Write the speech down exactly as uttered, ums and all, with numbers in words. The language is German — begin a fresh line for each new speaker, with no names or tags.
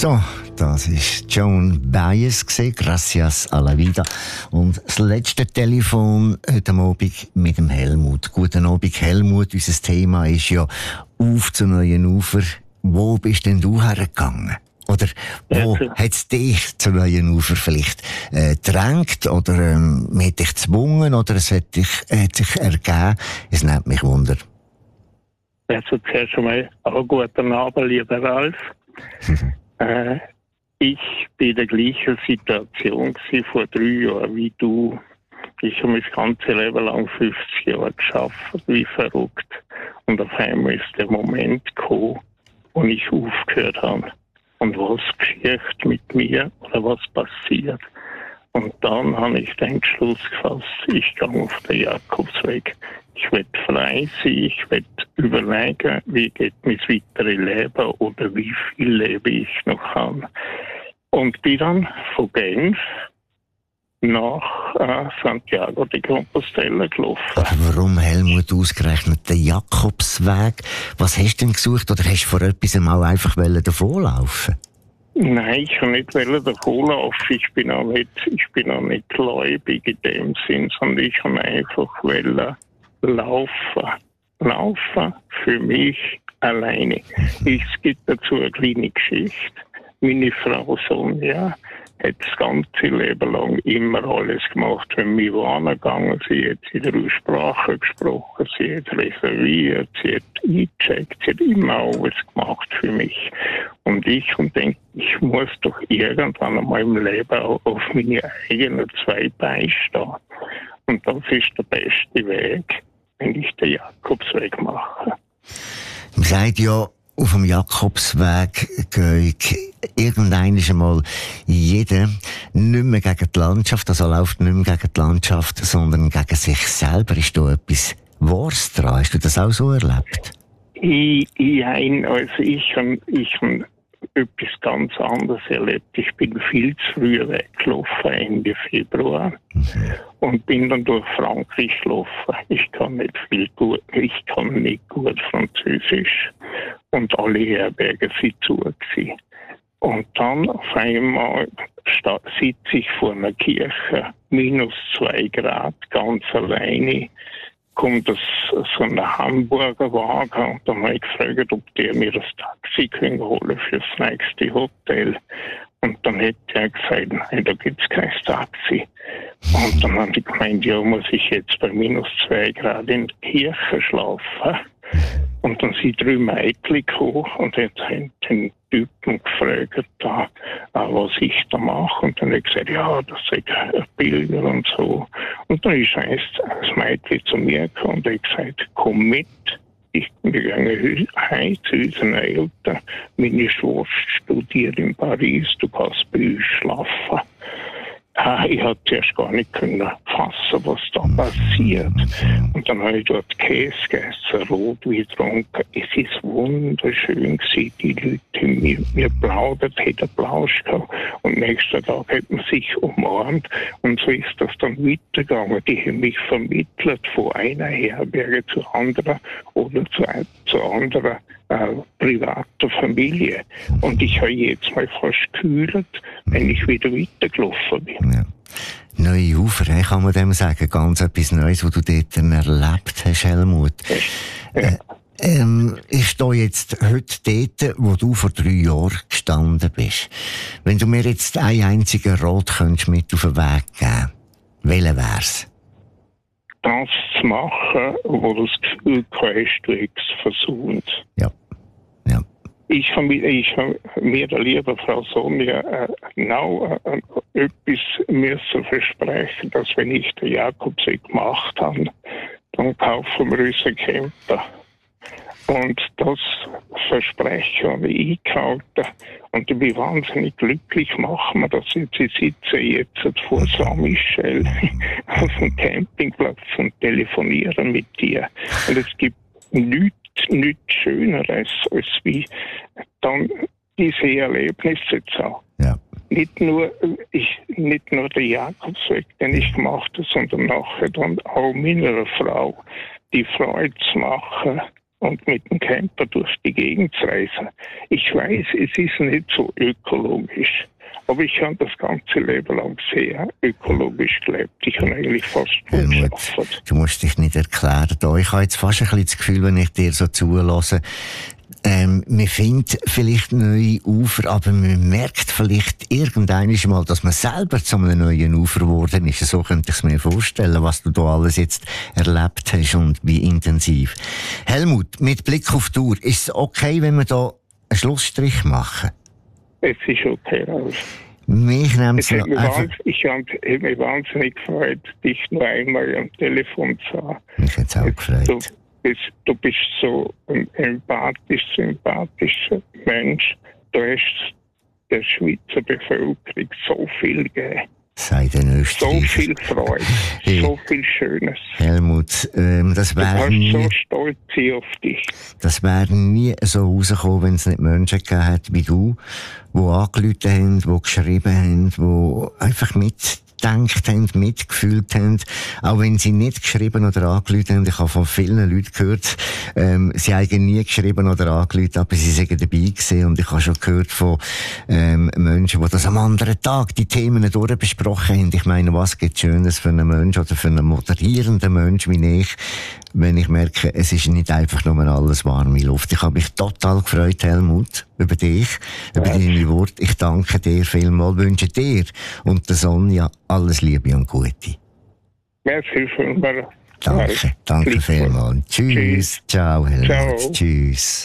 So, das ist Joan Baez, Gracias a la Vida. Und das letzte Telefon heute Abend mit dem Helmut. Guten Abend, Helmut. Unser Thema ist ja «Auf zu neuen Ufer». Wo bist denn du hergegangen? Oder wo
ja,
hat es dich zu neuen Ufer vielleicht äh, gedrängt? Oder ähm, hat dich gezwungen? Oder es hat, dich, hat sich ergeben? Es nimmt mich Wunder.
Also zuerst einmal auch guten Abend, lieber Ralf. äh, ich bin in der gleichen Situation gewesen vor drei Jahren wie du. Ich habe mein ganzes Leben lang fünfzig Jahre geschafft, wie verrückt. Und auf einmal ist der Moment gekommen, wo ich aufgehört habe. Und was geschieht mit mir oder was passiert? Und dann habe ich den Entschluss gefasst, ich gehe auf den Jakobsweg. Ich will frei sein, ich will überlegen, wie geht mein weiteres Leben oder wie viel Leben ich noch habe. Und bin dann von Genf nach äh, Santiago de Compostela gelaufen.
Aber warum, Helmut, ausgerechnet den Jakobsweg? Was hast du denn gesucht? Oder hast du vor etwas mal einfach davonlaufen?
Nein, ich kann nicht davonlaufen. Ich bin auch nicht, ich bin auch nicht gläubig in dem Sinn, sondern ich kann einfach laufen. Laufen für mich alleine. Ich, es gibt dazu eine kleine Geschichte. Meine Frau Sonja hat das ganze Leben lang immer alles gemacht. Wenn wir waren gegangen, sie hat in der Sprache gesprochen, sie hat reserviert, sie hat eingecheckt, sie hat immer alles gemacht für mich. Und ich und denke, ich muss doch irgendwann einmal im Leben auch auf meine eigenen zwei Beine stehen. Und das ist der beste Weg, wenn ich den Jakobsweg mache.
Man sagt ja, auf dem Jakobsweg geht irgendwann einmal jeder nicht mehr gegen die Landschaft, also läuft nicht mehr gegen die Landschaft, sondern gegen sich selber. Ist da etwas Wahres dran? Hast du das auch so erlebt?
Ich, ich, also ich habe ich hab etwas ganz anderes erlebt. Ich bin viel zu früh weggelaufen, Ende Februar. Mhm. Und bin dann durch Frankreich gelaufen. Ich kann nicht viel gut, ich kann nicht gut Französisch. Und alle Herbergen sind zu gewesen. Und dann auf einmal sitze ich vor einer Kirche, minus zwei Grad, ganz alleine. Kommt das, so ein Hamburger Wagen und dann habe ich gefragt, ob der mir das Taxi können holen für das nächste Hotel. Und dann hätte er gesagt, nein, da gibt es kein Taxi. Und dann habe ich gemeint, ja, muss ich jetzt bei minus zwei Grad in der Kirche schlafen? Und dann sind drei Mädchen gekommen und haben den Typen gefragt, da, was ich da mache. Und dann habe ich gesagt, ja, das sind Bilder und so. Und dann ist eins, das Mädchen zu mir gekommen und hat gesagt, komm mit. Ich bin gegangen heim zu unseren Eltern. Meine Schwester studiert in Paris, du kannst bei uns schlafen. Ah, ich hatte zuerst gar nicht können fassen, was da passiert. Und dann habe ich dort Käse gegessen, Rotwein getrunken. Es ist wunderschön gewesen. Die Leute haben mir, mir plaudert, hat einen Plausch gehabt. Und nächsten Tag hat man sich umarmt. Und so ist das dann weitergegangen. Die haben mich vermittelt von einer Herberge zur anderen oder zu, zu anderen äh, privater Familie. Und ich habe jetzt mal fast gekühlt, wenn ich wieder weitergelaufen bin.
Ja. Neue Ufer, kann man dem sagen. Ganz etwas Neues, was du dort erlebt hast, Helmut. Ja. Äh, ähm, ich stehe jetzt heute dort, wo du vor drei Jahren gestanden bist. Wenn du mir jetzt einen einzigen Rat könntest mit auf den Weg geben, welcher wär's?
Das zu machen, wo du das Gefühl hast, du hast versucht.
Ja. Ja.
Ich habe ich hab mir der lieben Frau Sonja äh, genau äh, etwas müssen versprechen, dass wenn ich den Jakobsweg gemacht habe, dann kaufen wir uns einen Camper. Und das Versprechen habe ich eingehalten. Und ich bin wahnsinnig glücklich, machen wir das jetzt. Ich sitze jetzt vor Saint-Michel auf dem Campingplatz und telefoniere mit dir. Und es gibt nichts, nichts Schöneres, als wie dann diese Erlebnisse zu haben.
Ja.
Nicht nur, ich, nicht nur der Jakobsweg, den ich gemacht habe, sondern nachher dann auch meiner Frau die Freude zu machen, und mit dem Camper durch die Gegend zu reisen. Ich weiß, es ist nicht so ökologisch. Aber ich habe das ganze Leben lang sehr ökologisch gelebt. Ich habe eigentlich fast
Helmut, du musst dich nicht erklären. Da. Ich habe jetzt fast ein bisschen das Gefühl, wenn ich dir so zulasse, ähm, man findet vielleicht neue Ufer, aber man merkt vielleicht irgendwann mal, dass man selber zu einem neuen Ufer geworden ist. So könnte ich es mir vorstellen, was du da alles jetzt erlebt hast und wie intensiv. Helmut, mit Blick auf die Uhr, ist es okay, wenn wir da einen Schlussstrich machen?
Es ist okay, Ralf.
Mich nimmt es
einfach...
einfach...
Ich habe mich wahnsinnig gefreut, dich nur einmal am Telefon zu haben.
Mich hat es auch gefreut.
Du bist, du bist so ein empathisch, sympathischer Mensch. Du hast der Schweizer Bevölkerung so viel gegeben.
Sei den Österreicher.
So viel Freude, hey. So viel Schönes.
Helmut, ähm, das wäre nie...
Du kannst so stolz sein auf dich.
Das wäre nie so rausgekommen, wenn es nicht Menschen gegeben hat wie du, die angerufen haben, die geschrieben haben, die einfach mitgedacht haben, mitgefühlt haben, auch wenn sie nicht geschrieben oder angerufen haben. Ich habe von vielen Leuten gehört, ähm, sie haben nie geschrieben oder angerufen, aber sie sind dabei gewesen. Und ich habe schon gehört von ähm, Menschen, die das am anderen Tag die Themen durchbesprochen haben. Ich meine, was gibt Schönes für einen Menschen oder für einen moderierenden Menschen wie ich, wenn ich merke, es ist nicht einfach nur alles warme Luft. Ich habe mich total gefreut, Helmut, über dich, ja. über deine Worte. Ich danke dir vielmals, wünsche dir und der Sonja alles Liebe und Gute.
Merci vielmals.
Danke, danke vielmals. Tschüss. Tschüss. Ciao, Helmut. Ciao. Tschüss.